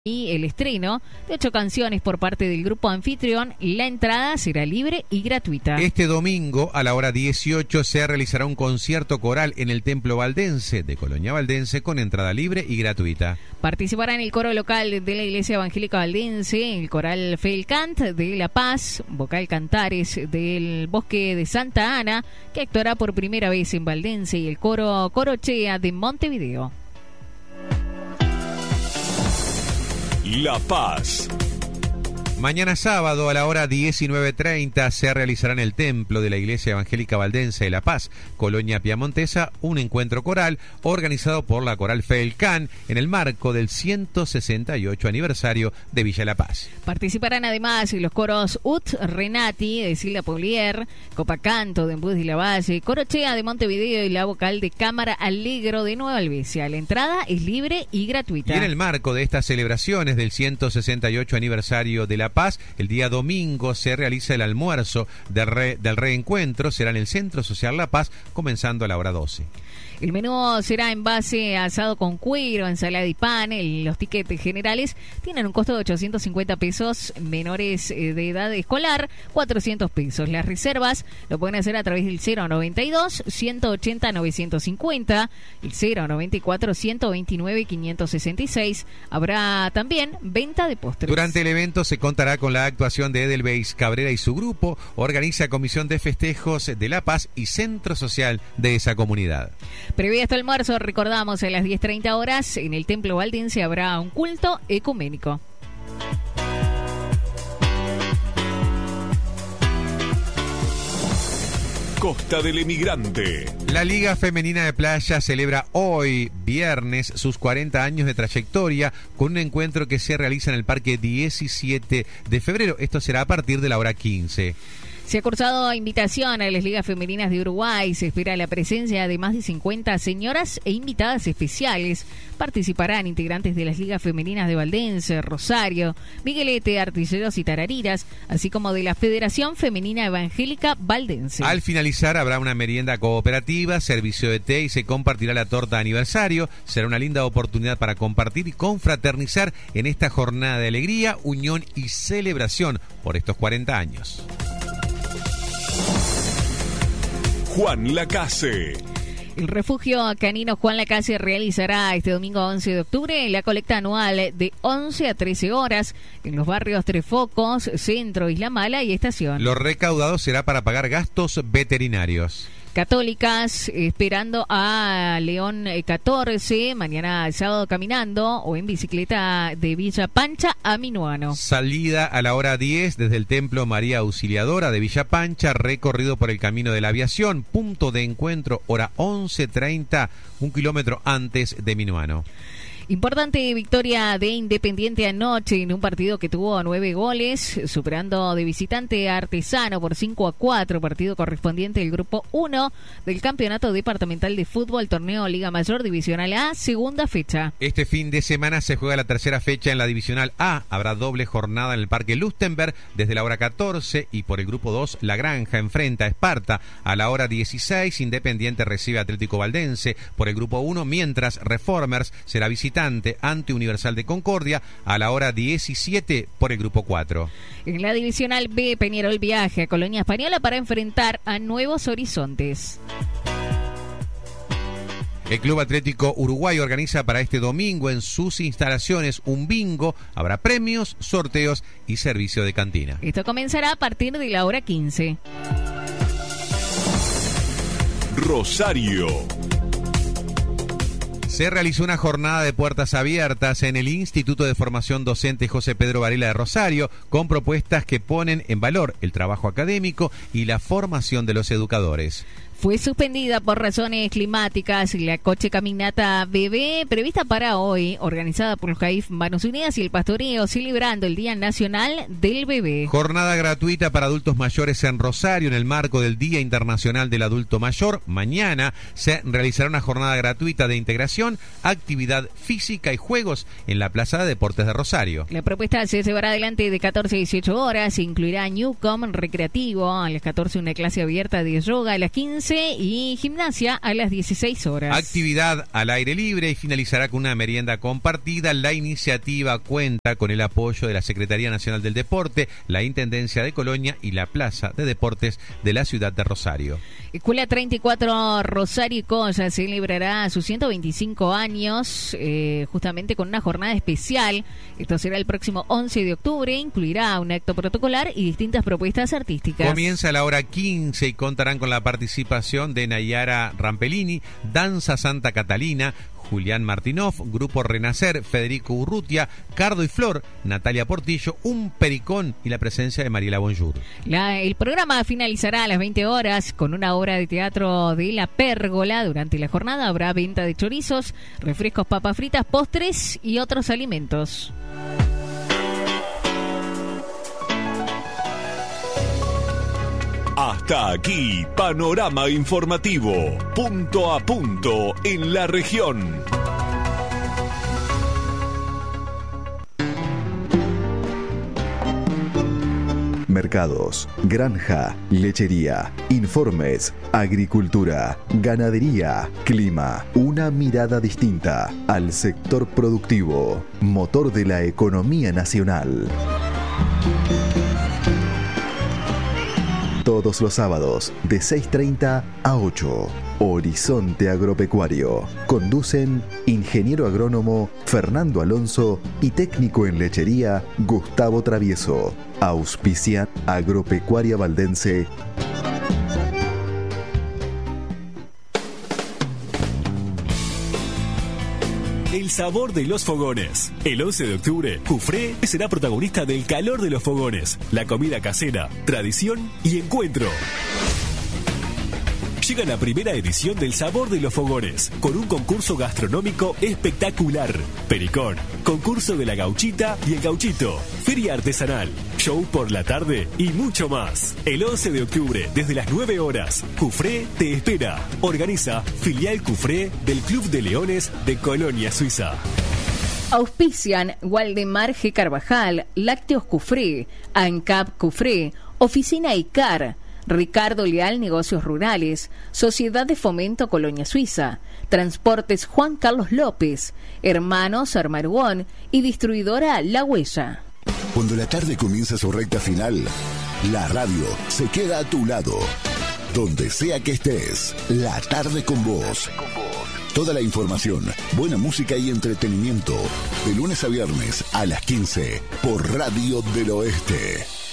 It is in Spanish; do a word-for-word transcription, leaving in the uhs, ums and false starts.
Y el estreno de ocho canciones por parte del grupo anfitrión. La entrada será libre y gratuita. Este domingo a la hora dieciocho se realizará un concierto coral en el Templo Valdense de Colonia Valdense con entrada libre y gratuita. Participará en el coro local de la Iglesia Evangélica Valdense, el coral Felcant de La Paz, vocal Cantares del Bosque de Santa Ana, que actuará por primera vez en Valdense, y el coro Corochea de Montevideo. La Paz. Mañana sábado a la hora diecinueve treinta se realizará en el templo de la Iglesia Evangélica Valdense de La Paz, Colonia Piamontesa, un encuentro coral organizado por la coral Felcán en el marco del ciento sesenta y ocho aniversario de Villa La Paz. Participarán además los coros Ut Renati de Silvia Polier, Copacanto de Embúes de la Valle, Corochea de Montevideo y la vocal de Cámara Alegro de Nueva Albesia. La entrada es libre y gratuita. Y en el marco de estas celebraciones del ciento sesenta y ocho aniversario de La Paz, el día domingo se realiza el almuerzo de re, del reencuentro, será en el Centro Social La Paz, comenzando a la hora doce. El menú será en base a asado con cuero, ensalada y pan. El, los tickets generales tienen un costo de ochocientos cincuenta pesos, menores de edad escolar, cuatrocientos pesos. Las reservas lo pueden hacer a través del cero noventa y dos, ciento ochenta, novecientos cincuenta, el cero noventa y cuatro, ciento veintinueve, quinientos sesenta y seis. Habrá también venta de postres. Durante el evento se contará con la actuación de Edelweiss Cabrera y su grupo. Organiza Comisión de Festejos de La Paz y Centro Social de esa comunidad. Previo a este almuerzo, recordamos, a las diez treinta horas en el Templo Valdense habrá un culto ecuménico. Costa del Emigrante. La Liga Femenina de Playa celebra hoy, viernes, sus cuarenta años de trayectoria con un encuentro que se realiza en el Parque diecisiete de febrero. Esto será a partir de la hora quince. Se ha cursado invitación a las ligas femeninas de Uruguay. Se espera la presencia de más de cincuenta señoras e invitadas especiales. Participarán integrantes de las ligas femeninas de Valdense, Rosario, Miguelete, Artilleros y Tarariras, así como de la Federación Femenina Evangélica Valdense. Al finalizar habrá una merienda cooperativa, servicio de té y se compartirá la torta de aniversario. Será una linda oportunidad para compartir y confraternizar en esta jornada de alegría, unión y celebración por estos cuarenta años. Juan Lacase. El refugio canino Juan Lacase realizará este domingo once de octubre la colecta anual de once a trece horas en los barrios Tres Focos, Centro, Isla Mala y Estación. Lo recaudado será para pagar gastos veterinarios. Católicas esperando a León catorce, mañana sábado caminando o en bicicleta de Villa Pancha a Minuano. Salida a la hora diez desde el Templo María Auxiliadora de Villa Pancha, recorrido por el Camino de la Aviación, punto de encuentro hora once treinta, un kilómetro antes de Minuano. Importante victoria de Independiente anoche en un partido que tuvo nueve goles, superando de visitante a Artesano por cinco a cuatro, partido correspondiente del grupo uno del Campeonato Departamental de Fútbol, torneo Liga Mayor Divisional A, segunda fecha. Este fin de semana se juega la tercera fecha en la Divisional A. Habrá doble jornada en el Parque Lustenberg desde la hora catorce y por el grupo dos La Granja enfrenta a Esparta a la hora dieciséis. Independiente recibe a Atlético Valdense por el grupo uno, mientras Reformers será visitante ante Universal de Concordia a la hora diecisiete por el grupo cuatro. En la Divisional B, Peñarol viaje a Colonia Española para enfrentar a Nuevos Horizontes. El Club Atlético Uruguay organiza para este domingo en sus instalaciones un bingo. Habrá premios, sorteos y servicio de cantina. Esto comenzará a partir de la hora quince. Rosario. Se realizó una jornada de puertas abiertas en el Instituto de Formación Docente José Pedro Varela de Rosario, con propuestas que ponen en valor el trabajo académico y la formación de los educadores. Fue suspendida por razones climáticas la coche caminata bebé prevista para hoy, organizada por los C A I F Manos Unidas y el Pastoreo, celebrando el Día Nacional del Bebé. Jornada gratuita para adultos mayores en Rosario en el marco del Día Internacional del Adulto Mayor. Mañana se realizará una jornada gratuita de integración, actividad física y juegos en la Plaza de Deportes de Rosario. La propuesta se llevará adelante de catorce a dieciocho horas, incluirá Newcom recreativo, a las catorce una clase abierta de yoga, a las quince quince y gimnasia a las dieciséis horas. Actividad al aire libre y finalizará con una merienda compartida. La iniciativa cuenta con el apoyo de la Secretaría Nacional del Deporte, la Intendencia de Colonia y la Plaza de Deportes de la ciudad de Rosario. Escuela treinta y cuatro Rosario y Colla celebrará sus ciento veinticinco años eh, justamente con una jornada especial. Esto será el próximo once de octubre. Incluirá un acto protocolar y distintas propuestas artísticas. Comienza a la hora quince y contarán con la participación de Nayara Rampellini, Danza Santa Catalina, Julián Martinoff, Grupo Renacer, Federico Urrutia, Cardo y Flor, Natalia Portillo, Un Pericón y la presencia de Mariela Bonjour. La, el programa finalizará a las veinte horas con una obra de teatro de La Pérgola. Durante la jornada habrá venta de chorizos, refrescos, papas fritas, postres y otros alimentos. Hasta aquí, Panorama Informativo, punto a punto en la región. Mercados, granja, lechería, informes, agricultura, ganadería, clima. Una mirada distinta al sector productivo, motor de la economía nacional. Todos los sábados, de seis treinta a ocho. Horizonte Agropecuario. Conducen ingeniero agrónomo Fernando Alonso y técnico en lechería Gustavo Travieso. Auspicia Agropecuaria Valdense. El sabor de los fogones. El once de octubre, Cufré será protagonista del calor de los fogones, la comida casera, tradición y encuentro. Llega la primera edición del Sabor de los Fogones, con un concurso gastronómico espectacular. Pericón, concurso de la gauchita y el gauchito, feria artesanal, show por la tarde y mucho más. El once de octubre, desde las nueve horas, Cufré te espera. Organiza Filial Cufré del Club de Leones de Colonia, Suiza. Auspician Waldemar G. Carvajal, Lácteos Cufré, ANCAP Cufré, Oficina ICAR, Ricardo Leal Negocios Rurales, Sociedad de Fomento Colonia Suiza, Transportes Juan Carlos López, Hermanos Armarugón y Distribuidora La Huella. Cuando la tarde comienza su recta final, la radio se queda a tu lado. Donde sea que estés, la tarde con vos. Toda la información, buena música y entretenimiento, de lunes a viernes a las quince por Radio del Oeste.